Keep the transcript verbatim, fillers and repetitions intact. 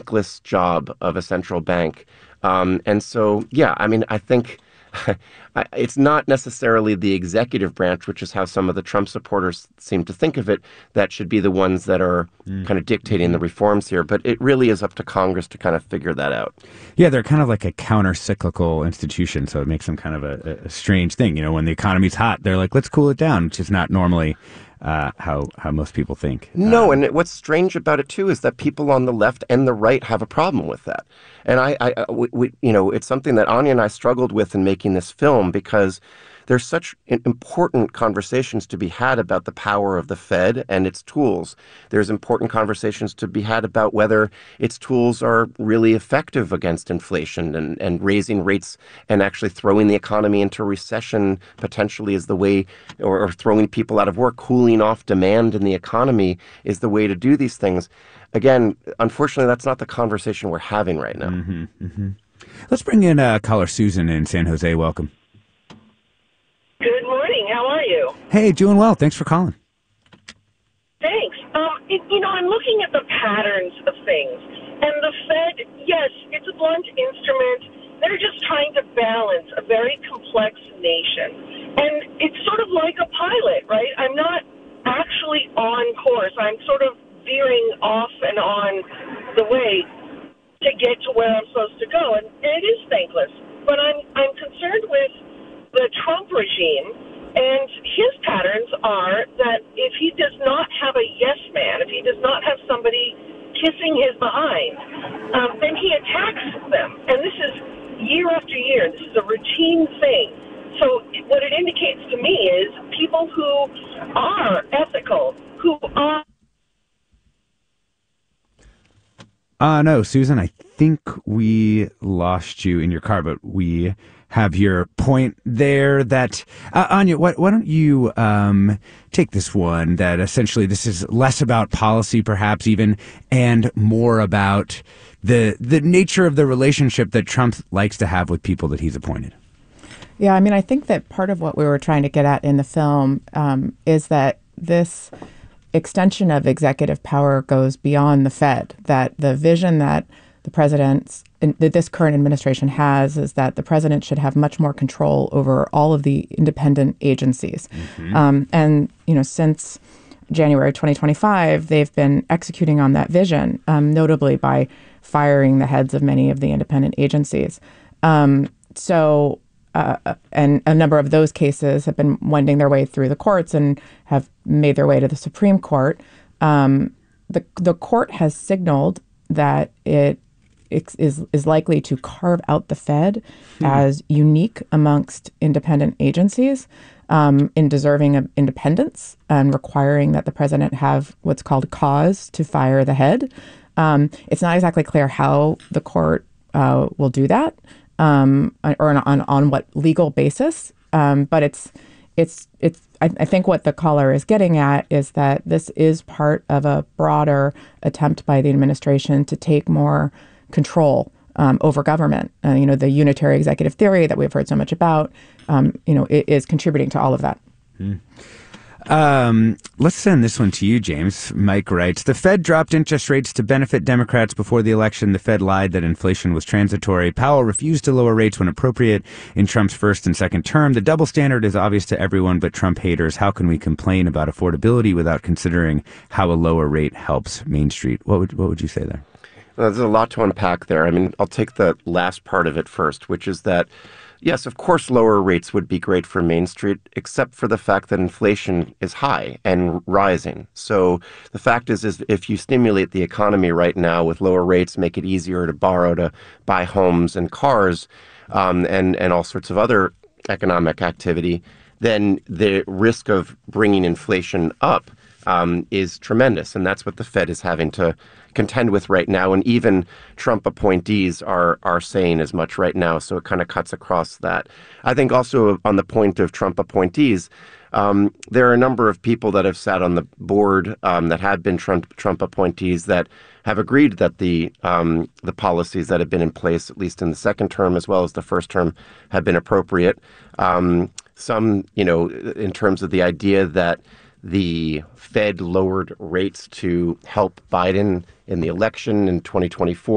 thankless job of a central bank. Um, and so, yeah, I mean, I think it's not necessarily the executive branch, which is how some of the Trump supporters seem to think of it, that should be the ones that are mm. kind of dictating mm-hmm. the reforms here. But it really is up to Congress to kind of figure that out. Yeah, they're kind of like a counter-cyclical institution, so it makes them kind of a, a strange thing. You know, when the economy's hot, they're like, let's cool it down, which is not normally uh, how how most people think. No, um, and what's strange about it, too, is that people on the left and the right have a problem with that. And I, I we, we, you know, it's something that Anya and I struggled with in making this film because there's such important conversations to be had about the power of the Fed and its tools. There's important conversations to be had about whether its tools are really effective against inflation and, and raising rates and actually throwing the economy into recession potentially is the way, or, or throwing people out of work, cooling off demand in the economy is the way to do these things. Again, unfortunately, that's not the conversation we're having right now. Mm-hmm, mm-hmm. Let's bring in uh, caller Susan in San Jose. Welcome. Good morning. How are you? Hey, doing well. Thanks for calling. Thanks. Um, it, you know, I'm looking at the patterns of things. And the Fed, yes, it's a blunt instrument. They're just trying to balance a very complex nation. And it's sort of like a pilot, right? I'm not actually on course. I'm sort of veering off and on the way to get to where I'm supposed to go. And, and it is thankless. But I'm I'm concerned with the Trump regime, and his patterns are that if he does not have a yes man, if he does not have somebody kissing his behind, um, then he attacks them. And this is year after year. This is a routine thing. So what it indicates to me is people who are ethical, who are... Uh, no, Susan, I think we lost you in your car, but we have your point there that, uh, Anya, why, why don't you um, take this one, that essentially this is less about policy perhaps even, and more about the the nature of the relationship that Trump likes to have with people that he's appointed. Yeah, I mean, I think that part of what we were trying to get at in the film um, is that this extension of executive power goes beyond the Fed, that the vision that the president's that this current administration has is that the president should have much more control over all of the independent agencies. Mm-hmm. Um, and, you know, since January twenty twenty-five, they've been executing on that vision, um, notably by firing the heads of many of the independent agencies. Um, so, uh, and a number of those cases have been wending their way through the courts and have made their way to the Supreme Court. Um, the the court has signaled that it is is likely to carve out the Fed hmm. as unique amongst independent agencies um, in deserving of independence and requiring that the president have what's called cause to fire the head. Um, it's not exactly clear how the court uh, will do that um, or on, on on what legal basis, um, but it's it's it's. I, I think what the caller is getting at is that this is part of a broader attempt by the administration to take more control um, over government. Uh, you know, the unitary executive theory that we've heard so much about, um, you know, it is contributing to all of that. Hmm. Um, let's send this one to you, James. Mike writes, the Fed dropped interest rates to benefit Democrats before the election. The Fed lied that inflation was transitory. Powell refused to lower rates when appropriate in Trump's first and second term. The double standard is obvious to everyone but Trump haters. How can we complain about affordability without considering how a lower rate helps Main Street? What would, what would you say there? Well, there's a lot to unpack there. I mean, I'll take the last part of it first, which is that, yes, of course, lower rates would be great for Main Street, except for the fact that inflation is high and rising. So the fact is, is if you stimulate the economy right now with lower rates, make it easier to borrow, to buy homes and cars, um, and, and all sorts of other economic activity, then the risk of bringing inflation up um, is tremendous. And that's what the Fed is having to contend with right now. And even Trump appointees are are saying as much right now. So it kind of cuts across that. I think also on the point of Trump appointees, um, there are a number of people that have sat on the board um, that have been Trump Trump appointees that have agreed that the um, the policies that have been in place, at least in the second term as well as the first term, have been appropriate. Um, some, you know, in terms of the idea that the Fed lowered rates to help Biden in the election in twenty twenty-four.